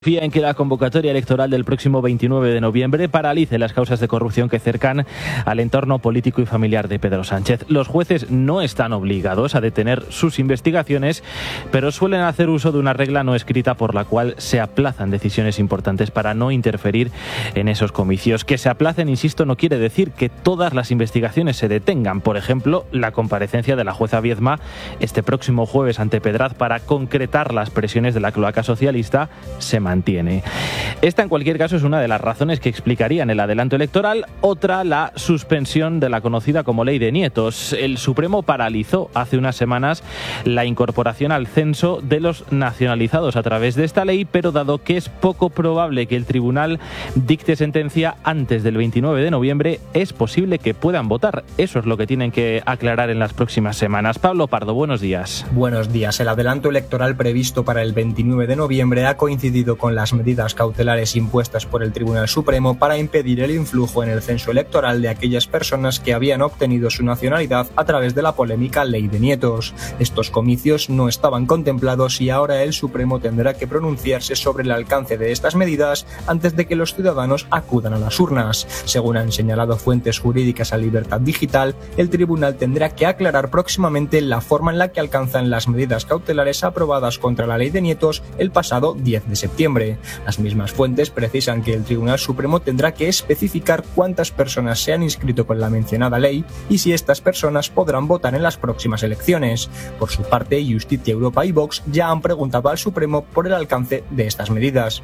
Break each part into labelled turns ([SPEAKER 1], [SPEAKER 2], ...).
[SPEAKER 1] Confía en que la convocatoria electoral del próximo 29 de noviembre paralice las causas de corrupción que cercan al entorno político y familiar de Pedro Sánchez. Los jueces no están obligados a detener sus investigaciones, pero suelen hacer uso de una regla no escrita por la cual se aplazan decisiones importantes para no interferir en esos comicios. Que se aplacen, insisto, no quiere decir que todas las investigaciones se detengan. Por ejemplo, la comparecencia de la jueza Viedma este próximo jueves ante Pedraz para concretar las presiones de la cloaca socialista se mantiene. Esta, en cualquier caso, es una de las razones que explicarían el adelanto electoral. Otra, la suspensión de la conocida como Ley de Nietos. El Supremo paralizó hace unas semanas la incorporación al censo de los nacionalizados a través de esta ley, pero dado que es poco probable que el tribunal dicte sentencia antes del 29 de noviembre, es posible que puedan votar. Eso es lo que tienen que aclarar en las próximas semanas. Pablo Pardo, buenos días.
[SPEAKER 2] Buenos días. El adelanto electoral previsto para el 29 de noviembre ha coincidido con las medidas cautelares impuestas por el Tribunal Supremo para impedir el influjo en el censo electoral de aquellas personas que habían obtenido su nacionalidad a través de la polémica Ley de Nietos. Estos comicios no estaban contemplados y ahora el Supremo tendrá que pronunciarse sobre el alcance de estas medidas antes de que los ciudadanos acudan a las urnas. Según han señalado fuentes jurídicas a Libertad Digital, el tribunal tendrá que aclarar próximamente la forma en la que alcanzan las medidas cautelares aprobadas contra la Ley de Nietos el pasado 10 de septiembre. Las mismas fuentes precisan que el Tribunal Supremo tendrá que especificar cuántas personas se han inscrito con la mencionada ley y si estas personas podrán votar en las próximas elecciones. Por su parte, Justicia Europa y Vox ya han preguntado al Supremo por el alcance de estas medidas.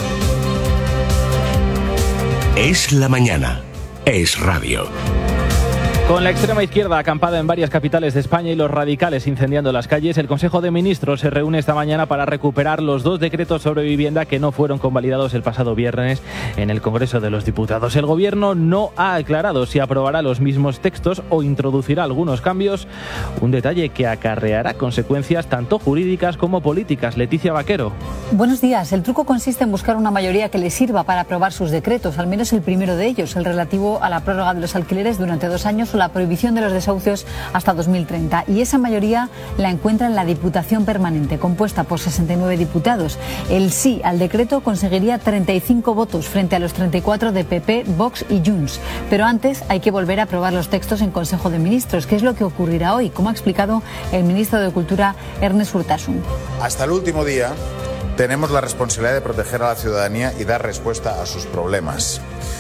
[SPEAKER 3] Es la mañana. Es radio.
[SPEAKER 1] Con la extrema izquierda acampada en varias capitales de España y los radicales incendiando las calles, el Consejo de Ministros se reúne esta mañana para recuperar los 2 decretos sobre vivienda que no fueron convalidados el pasado viernes en el Congreso de los Diputados. El Gobierno no ha aclarado si aprobará los mismos textos o introducirá algunos cambios, un detalle que acarreará consecuencias tanto jurídicas como políticas. Leticia Vaquero.
[SPEAKER 4] Buenos días. El truco consiste en buscar una mayoría que le sirva para aprobar sus decretos, al menos el primero de ellos, el relativo a la prórroga de los alquileres durante 2 años o la prohibición de los desahucios hasta 2030. Y esa mayoría la encuentra en la Diputación Permanente, compuesta por 69 diputados. El sí al decreto conseguiría 35 votos frente a los 34 de PP, Vox y Junts. Pero antes hay que volver a aprobar los textos en Consejo de Ministros, que es lo que ocurrirá hoy, como ha explicado el ministro de Cultura, Ernest Urtasun.
[SPEAKER 5] Hasta el último día tenemos la responsabilidad de proteger a la ciudadanía y dar respuesta a sus problemas.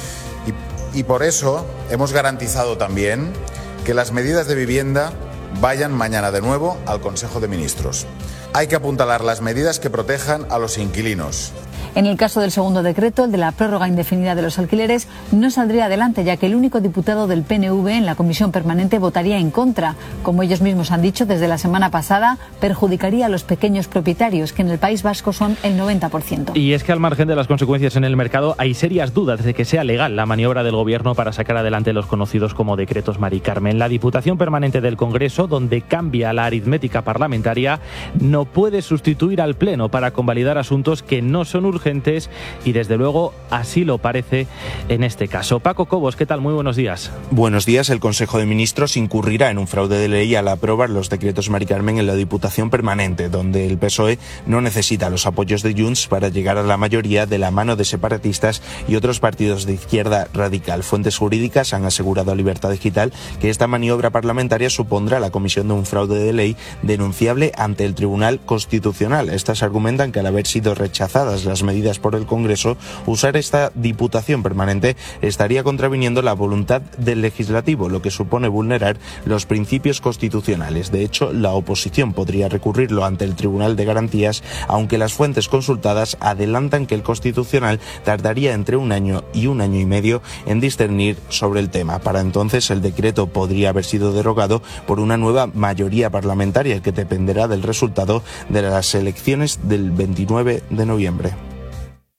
[SPEAKER 5] Y por eso hemos garantizado también que las medidas de vivienda vayan mañana de nuevo al Consejo de Ministros. Hay que apuntalar las medidas que protejan a los inquilinos.
[SPEAKER 4] En el caso del segundo decreto, el de la prórroga indefinida de los alquileres, no saldría adelante, ya que el único diputado del PNV en la Comisión Permanente votaría en contra. Como ellos mismos han dicho desde la semana pasada, perjudicaría a los pequeños propietarios, que en el País Vasco son el 90%.
[SPEAKER 1] Y es que al margen de las consecuencias en el mercado, hay serias dudas de que sea legal la maniobra del Gobierno para sacar adelante los conocidos como decretos Mari Carmen. La Diputación Permanente del Congreso, donde cambia la aritmética parlamentaria, no puede sustituir al Pleno para convalidar asuntos que no son urgentes y desde luego así lo parece en este caso. Paco Cobos, ¿qué tal? Muy buenos días.
[SPEAKER 6] Buenos días. El Consejo de Ministros incurrirá en un fraude de ley al aprobar los decretos Mari Carmen en la Diputación Permanente, donde el PSOE no necesita los apoyos de Junts para llegar a la mayoría de la mano de separatistas y otros partidos de izquierda radical. Fuentes jurídicas han asegurado a Libertad Digital que esta maniobra parlamentaria supondrá la comisión de un fraude de ley denunciable ante el Tribunal Constitucional. Estas argumentan que al haber sido rechazadas las medidas por el Congreso, usar esta Diputación Permanente estaría contraviniendo la voluntad del Legislativo, lo que supone vulnerar los principios constitucionales. De hecho, la oposición podría recurrirlo ante el Tribunal de Garantías, aunque las fuentes consultadas adelantan que el Constitucional tardaría entre 1 año y 1 año y medio en discernir sobre el tema. Para entonces, el decreto podría haber sido derogado por una nueva mayoría parlamentaria, que dependerá del resultado de las elecciones del 29 de noviembre.